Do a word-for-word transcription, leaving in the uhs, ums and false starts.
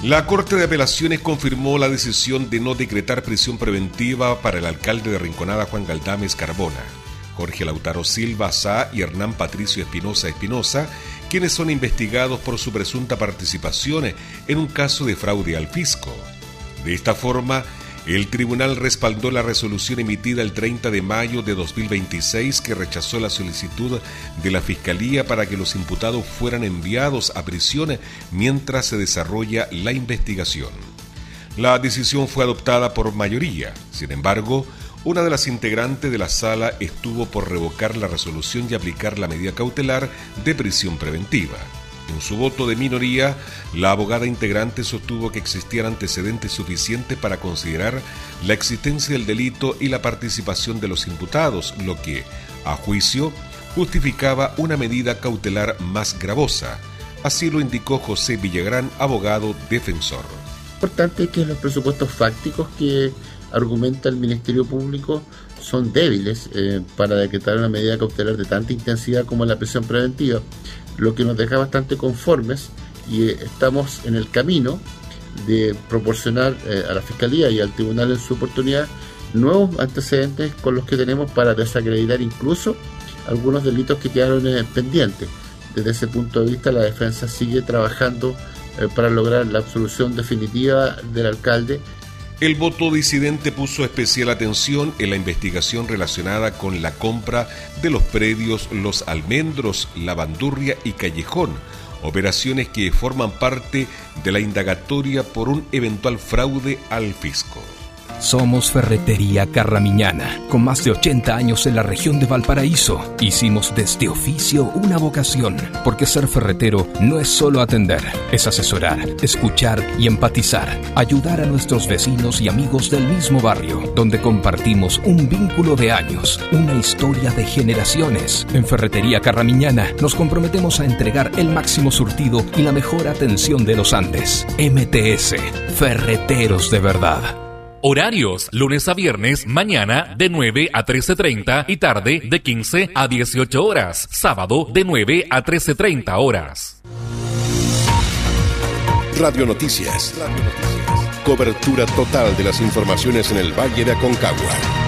La Corte de Apelaciones confirmó la decisión de no decretar prisión preventiva para el alcalde de Rinconada, Juan Galdames Carbona, Jorge Lautaro Silva Sá y Hernán Patricio Espinosa Espinosa, quienes son investigados por su presunta participación en un caso de fraude al fisco. De esta forma, el tribunal respaldó la resolución emitida el treinta de mayo de dos mil veintiséis que rechazó la solicitud de la Fiscalía para que los imputados fueran enviados a prisión mientras se desarrolla la investigación. La decisión fue adoptada por mayoría. Sin embargo, una de las integrantes de la sala estuvo por revocar la resolución y aplicar la medida cautelar de prisión preventiva. En su voto de minoría, la abogada integrante sostuvo que existían antecedentes suficientes para considerar la existencia del delito y la participación de los imputados, lo que, a juicio, justificaba una medida cautelar más gravosa. Así lo indicó José Villagrán, abogado defensor. Importante es que los presupuestos fácticos que argumenta el Ministerio Público son débiles eh, para decretar una medida cautelar de tanta intensidad como la prisión preventiva, lo que nos deja bastante conformes y eh, estamos en el camino de proporcionar eh, a la Fiscalía y al Tribunal en su oportunidad nuevos antecedentes con los que tenemos para desacreditar incluso algunos delitos que quedaron eh, pendientes. Desde ese punto de vista, la defensa sigue trabajando eh, para lograr la absolución definitiva del alcalde. El voto disidente puso especial atención en la investigación relacionada con la compra de los predios Los Almendros, La Bandurria y Callejón, operaciones que forman parte de la indagatoria por un eventual fraude al fisco. Somos Ferretería Carramiñana, con más de ochenta años en la región de Valparaíso. Hicimos de este oficio una vocación, porque ser ferretero no es solo atender, es asesorar, escuchar y empatizar, ayudar a nuestros vecinos y amigos del mismo barrio, donde compartimos un vínculo de años, una historia de generaciones. En Ferretería Carramiñana nos comprometemos a entregar el máximo surtido y la mejor atención de los Andes. M T S, Ferreteros de verdad. Horarios, lunes a viernes, mañana de nueve a trece treinta y tarde de quince a dieciocho horas. Sábado de nueve a trece treinta horas. Radio Noticias. Radio Noticias. Cobertura total de las informaciones en el Valle de Aconcagua.